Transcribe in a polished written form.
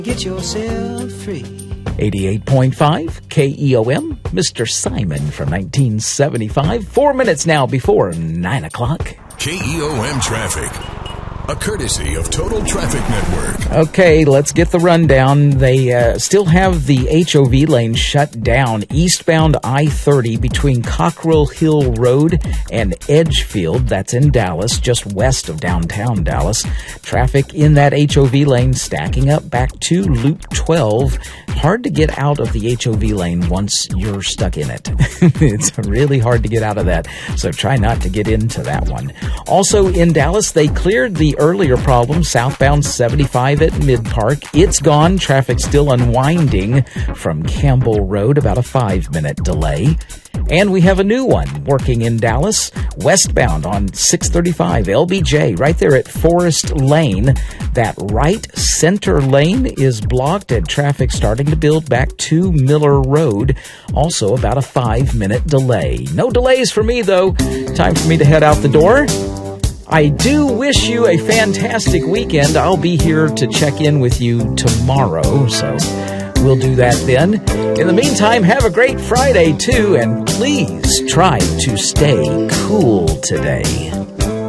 Get yourself free. 88.5 KEOM, Mr. Simon from 1975. 4 minutes now before 9 o'clock. KEOM Traffic, a courtesy of Total Traffic Network. Okay, let's get the rundown. They still have the HOV lane shut down eastbound I-30 between Cockrell Hill Road and Edgefield. That's in Dallas, just west of downtown Dallas. Traffic in that HOV lane stacking up back to Loop 12. Hard to get out of the HOV lane once you're stuck in it. It's really hard to get out of that, so try not to get into that one. Also in Dallas, they cleared the earlier problem, southbound 75 at Mid-Park. It's gone. Traffic still unwinding from Campbell Road, about a 5-minute delay. And we have a new one working in Dallas, westbound on 635 LBJ, right there at Forest Lane. That right center lane is blocked and traffic starting to build back to Miller Road. Also about a 5-minute delay. No delays for me, though. Time for me to head out the door. I do wish you a fantastic weekend. I'll be here to check in with you tomorrow, so we'll do that then. In the meantime, have a great Friday, too, and please try to stay cool today.